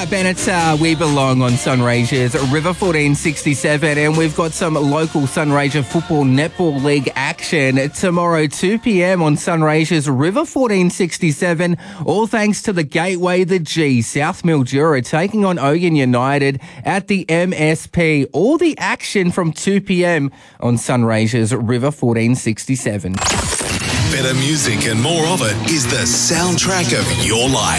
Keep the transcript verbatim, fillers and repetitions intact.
right, Ben, it's uh, We Belong on Sunraysia's River fourteen sixty-seven, and we've got some local Sunraysia Football Netball League action tomorrow, two p.m. on Sunraysia's River fourteen sixty-seven, all thanks to the Gateway, the G, South Mildura taking on Ogun United at the M S P. All the action from two p.m. on Sunraysia's River fourteen sixty-seven. Better music and more of it is the soundtrack of your life.